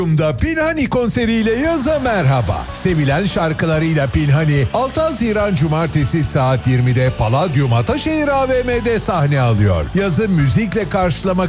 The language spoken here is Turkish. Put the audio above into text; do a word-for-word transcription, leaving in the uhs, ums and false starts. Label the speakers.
Speaker 1: Da Pinhani konseriyle yaza merhaba. Sevilen şarkılarıyla Pinhani altı Haziran Cumartesi saat yirmide Palladium Ataşehir A V M'de sahne alıyor. Yazı müzikle karşılamak